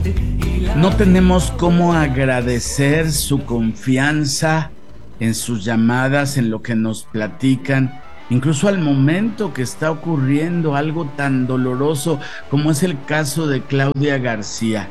No tenemos cómo agradecer su confianza en sus llamadas, en lo que nos platican, incluso al momento que está ocurriendo algo tan doloroso como es el caso de Claudia García.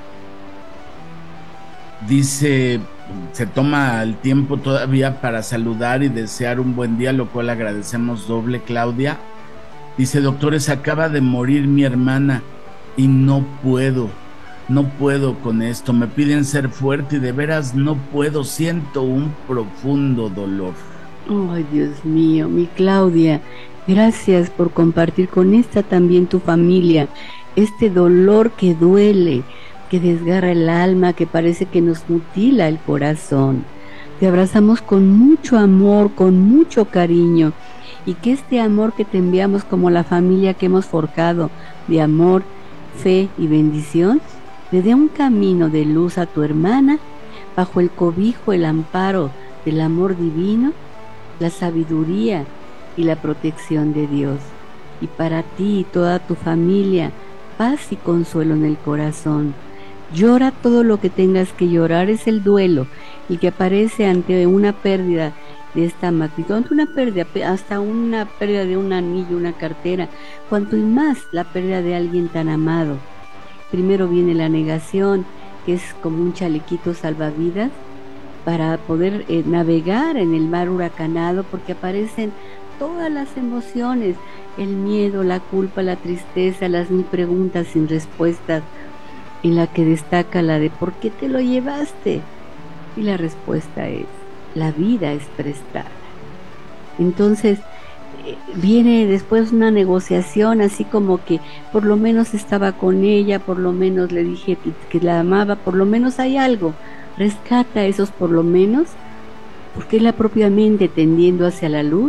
Dice, se toma el tiempo todavía para saludar y desear un buen día, lo cual agradecemos doble, Claudia. Dice, doctores, acaba de morir mi hermana y no puedo con esto, me piden ser fuerte y de veras no puedo, siento un profundo dolor. Ay, Dios mío, mi Claudia, gracias por compartir con esta también tu familia, este dolor que duele, que desgarra el alma, que parece que nos mutila el corazón. Te abrazamos con mucho amor, con mucho cariño, y que este amor que te enviamos como la familia que hemos forjado, de amor, fe y bendición, le dé un camino de luz a tu hermana, bajo el cobijo, el amparo del amor divino, la sabiduría y la protección de Dios. Y para ti y toda tu familia, paz y consuelo en el corazón. Llora todo lo que tengas que llorar, es el duelo, el que aparece ante una pérdida de esta magnitud, ante una pérdida, hasta una pérdida de un anillo, una cartera, cuanto y más la pérdida de alguien tan amado. Primero viene la negación, que es como un chalequito salvavidas para poder navegar en el mar huracanado, porque aparecen todas las emociones, el miedo, la culpa, la tristeza, las mil preguntas sin respuestas, en la que destaca la de ¿por qué te lo llevaste? Y la respuesta es, la vida es prestada. Entonces viene después una negociación, así como que por lo menos estaba con ella, por lo menos le dije que la amaba, por lo menos hay algo, rescata esos por lo menos, porque es la propia mente tendiendo hacia la luz.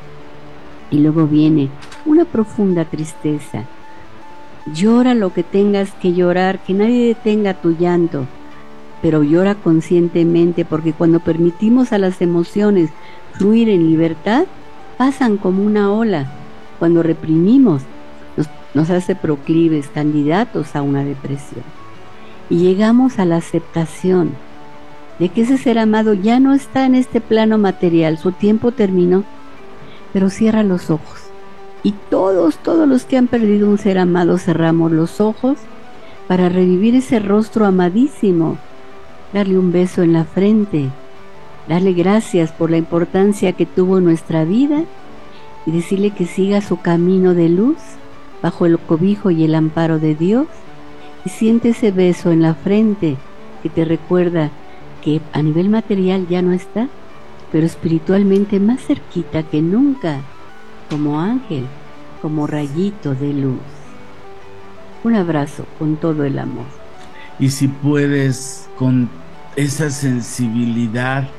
Y luego viene una profunda tristeza. Llora lo que tengas que llorar, que nadie detenga tu llanto, pero llora conscientemente, porque cuando permitimos a las emociones fluir en libertad, pasan como una ola. Cuando reprimimos, nos hace proclives, candidatos a una depresión. Y llegamos a la aceptación de que ese ser amado ya no está en este plano material, su tiempo terminó, pero cierra los ojos. Y todos los que han perdido un ser amado, cerramos los ojos para revivir ese rostro amadísimo, darle un beso en la frente, darle gracias por la importancia que tuvo en nuestra vida y decirle que siga su camino de luz bajo el cobijo y el amparo de Dios, y siente ese beso en la frente que te recuerda que a nivel material ya no está, pero espiritualmente más cerquita que nunca, como ángel, como rayito de luz. Un abrazo con todo el amor. Y si puedes, con esa sensibilidad,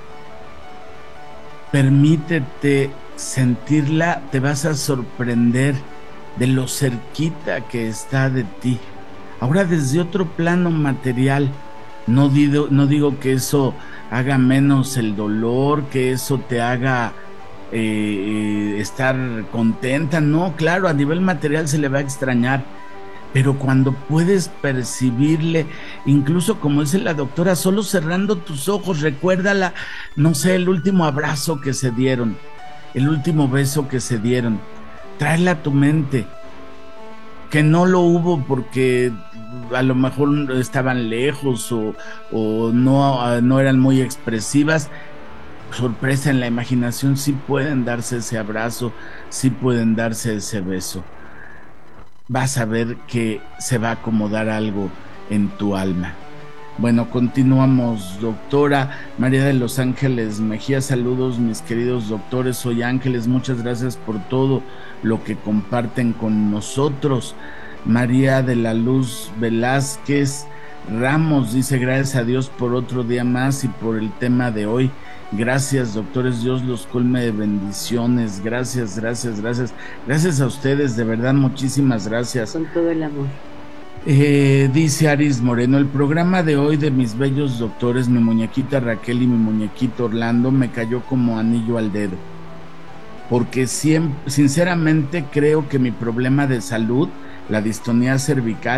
permítete sentirla, te vas a sorprender de lo cerquita que está de ti. Ahora desde otro plano material, no digo que eso haga menos el dolor, que eso te haga estar contenta, no, claro, a nivel material se le va a extrañar, pero cuando puedes percibirle, incluso como dice la doctora, solo cerrando tus ojos, recuérdala, no sé, el último abrazo que se dieron, el último beso que se dieron, tráela a tu mente, que no lo hubo porque a lo mejor estaban lejos o no eran muy expresivas. Sorpresa, en la imaginación sí pueden darse ese abrazo, sí pueden darse ese beso. Vas a ver que se va a acomodar algo en tu alma. Bueno, continuamos, doctora María de los Ángeles Mejía. Saludos, mis queridos doctores, soy Ángeles, muchas gracias por todo lo que comparten con nosotros. María de la Luz Velázquez Ramos dice, gracias a Dios por otro día más y por el tema de hoy. Gracias, doctores, Dios los colme de bendiciones. Gracias a ustedes, de verdad, muchísimas gracias. Con todo el amor. Dice Aris Moreno, el programa de hoy de mis bellos doctores, mi muñequita Raquel y mi muñequito Orlando, me cayó como anillo al dedo, porque sinceramente creo que mi problema de salud, la distonía cervical,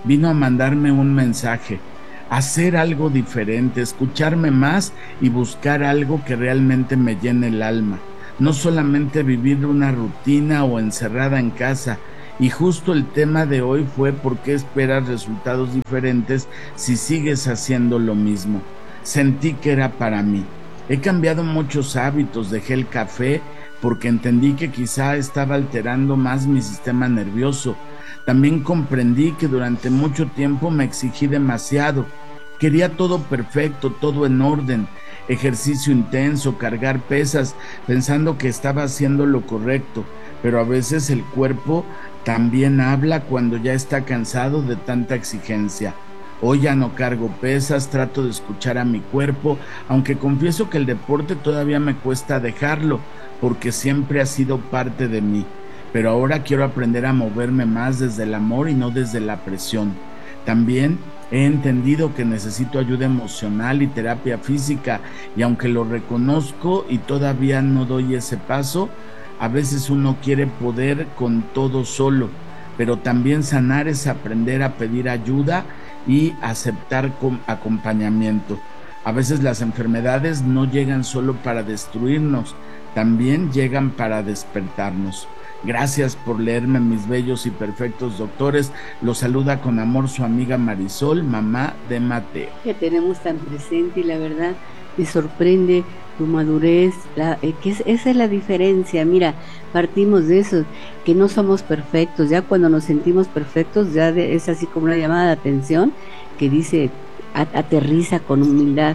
vino a mandarme un mensaje: hacer algo diferente, escucharme más y buscar algo que realmente me llene el alma, no solamente vivir una rutina o encerrada en casa. Y justo el tema de hoy fue: ¿por qué esperas resultados diferentes si sigues haciendo lo mismo? Sentí que era para mí. He cambiado muchos hábitos, dejé el café porque entendí que quizá estaba alterando más mi sistema nervioso. También comprendí que durante mucho tiempo me exigí demasiado. Quería todo perfecto, todo en orden, ejercicio intenso, cargar pesas, pensando que estaba haciendo lo correcto, pero a veces el cuerpo también habla cuando ya está cansado de tanta exigencia. Hoy ya no cargo pesas, trato de escuchar a mi cuerpo, aunque confieso que el deporte todavía me cuesta dejarlo, porque siempre ha sido parte de mí. Pero ahora quiero aprender a moverme más desde el amor y no desde la presión. También he entendido que necesito ayuda emocional y terapia física, y aunque lo reconozco y todavía no doy ese paso, a veces uno quiere poder con todo solo, pero también sanar es aprender a pedir ayuda y aceptar acompañamiento. A veces las enfermedades no llegan solo para destruirnos, también llegan para despertarnos. Gracias por leerme, mis bellos y perfectos doctores. Los saluda con amor su amiga Marisol, mamá de Mateo. Que tenemos tan presente, y la verdad me sorprende tu madurez, esa es la diferencia. Mira, partimos de eso, que no somos perfectos. Ya cuando nos sentimos perfectos, ya es así como una llamada de atención que dice: aterriza con humildad.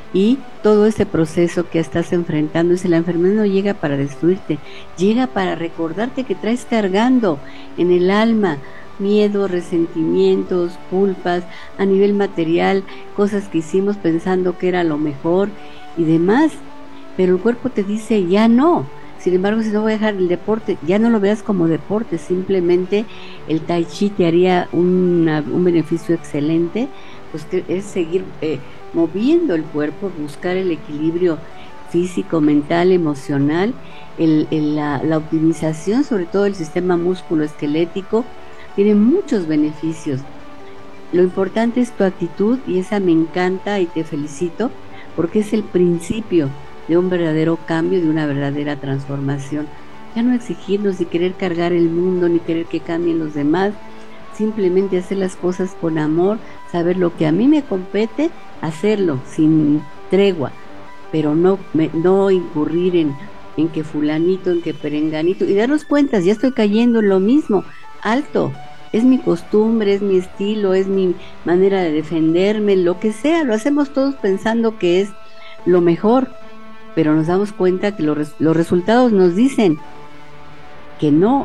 Y todo ese proceso que estás enfrentando, la enfermedad no llega para destruirte, llega para recordarte que traes cargando en el alma miedo, resentimientos, culpas, a nivel material, cosas que hicimos pensando que era lo mejor y demás, pero el cuerpo te dice ya no. Sin embargo, si no voy a dejar el deporte, ya no lo veas como deporte, simplemente el tai chi te haría un beneficio excelente, pues que es seguir moviendo el cuerpo, buscar el equilibrio físico, mental, emocional, la optimización, sobre todo el sistema músculo-esquelético, tiene muchos beneficios. Lo importante es tu actitud, y esa me encanta y te felicito, porque es el principio de un verdadero cambio, de una verdadera transformación. Ya no exigirnos ni querer cargar el mundo, ni querer que cambien los demás, simplemente hacer las cosas con amor, saber lo que a mí me compete, hacerlo sin tregua, pero no incurrir en que fulanito, en que perenganito, y darnos cuenta: ya estoy cayendo en lo mismo, alto, es mi costumbre, es mi estilo, es mi manera de defenderme, lo que sea, lo hacemos todos pensando que es lo mejor, pero nos damos cuenta que los resultados nos dicen que no,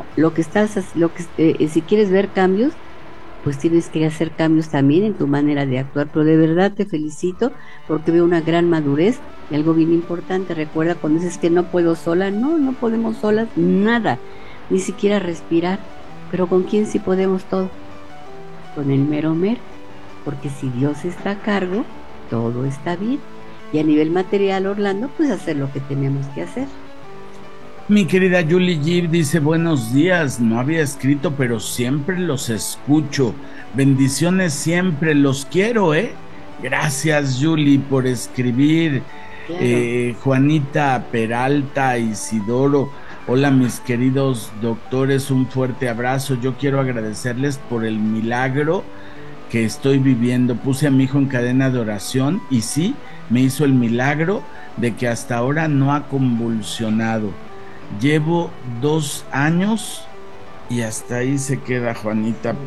si quieres ver cambios, pues tienes que hacer cambios también en tu manera de actuar. Pero de verdad te felicito, porque veo una gran madurez y algo bien importante. Recuerda, cuando dices que no puedo sola, no podemos solas nada, ni siquiera respirar. Pero ¿con quién sí podemos todo? Con el mero mero, porque si Dios está a cargo, todo está bien. Y a nivel material, Orlando, pues hacer lo que tenemos que hacer. Mi querida Julie Gibb dice: buenos días, no había escrito, pero siempre los escucho. Bendiciones siempre, los quiero, ¿eh? Gracias, Julie, por escribir. Claro. Juanita Peralta, Isidoro: hola, mis queridos doctores, un fuerte abrazo. Yo quiero agradecerles por el milagro que estoy viviendo. Puse a mi hijo en cadena de oración y sí, me hizo el milagro de que hasta ahora no ha convulsionado. Llevo 2 años y hasta ahí se queda, Juanita.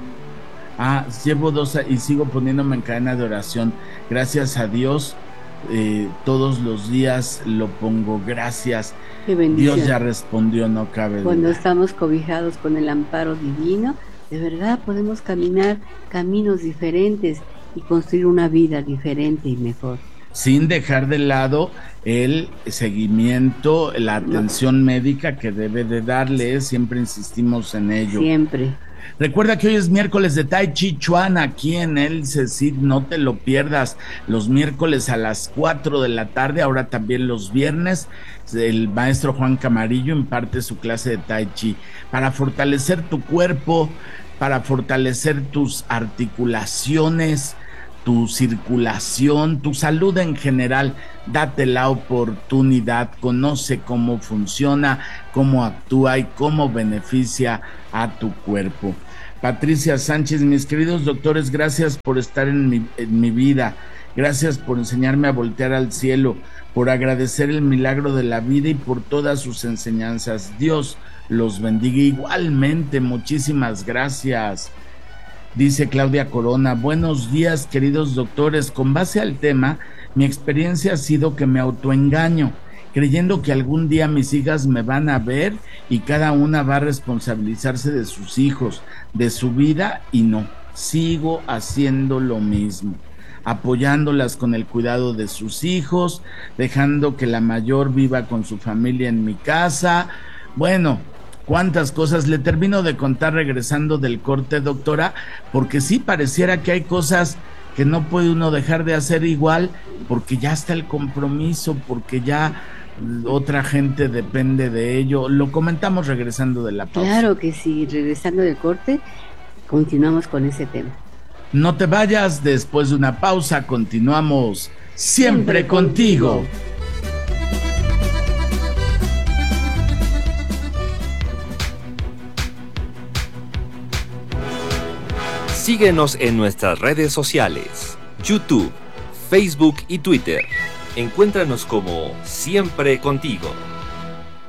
Llevo 2 años y sigo poniéndome en cadena de oración. Gracias a Dios, todos los días lo pongo. Gracias. Qué bendición. Dios ya respondió, no cabe duda. Cuando estamos cobijados con el amparo divino, de verdad podemos caminar caminos diferentes y construir una vida diferente y mejor. Sin dejar de lado el seguimiento, la atención médica que debe de darle, siempre insistimos en ello. Siempre. Recuerda que hoy es miércoles de Tai Chi Chuan aquí en el CECID, no te lo pierdas. Los miércoles a las 4 de la tarde, ahora también los viernes, el maestro Juan Camarillo imparte su clase de Tai Chi para fortalecer tu cuerpo, para fortalecer tus articulaciones, tu circulación, tu salud en general. Date la oportunidad, conoce cómo funciona, cómo actúa y cómo beneficia a tu cuerpo. Patricia Sánchez, mis queridos doctores, gracias por estar en mi vida, gracias por enseñarme a voltear al cielo, por agradecer el milagro de la vida y por todas sus enseñanzas. Dios los bendiga igualmente, muchísimas gracias. Dice Claudia Corona, buenos días queridos doctores, con base al tema, mi experiencia ha sido que me autoengaño, creyendo que algún día mis hijas me van a ver y cada una va a responsabilizarse de sus hijos, de su vida, y no, sigo haciendo lo mismo, apoyándolas con el cuidado de sus hijos, dejando que la mayor viva con su familia en mi casa. Bueno, cuántas cosas. Le termino de contar regresando del corte, doctora, porque sí pareciera que hay cosas que no puede uno dejar de hacer igual, porque ya está el compromiso, porque ya otra gente depende de ello. Lo comentamos regresando de la pausa. Claro que sí, regresando del corte, continuamos con ese tema. No te vayas, después de una pausa continuamos siempre contigo. Síguenos en nuestras redes sociales, YouTube, Facebook y Twitter. Encuéntranos como Siempre Contigo.